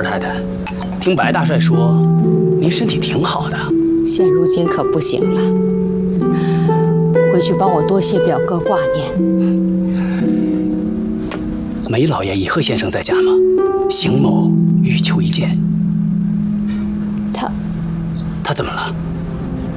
太太，听白大帅说，您身体挺好的。 现如今可不行了，回去帮我多谢表哥挂念。 梅老爷以贺先生在家吗？邢某欲求一见。 他怎么了？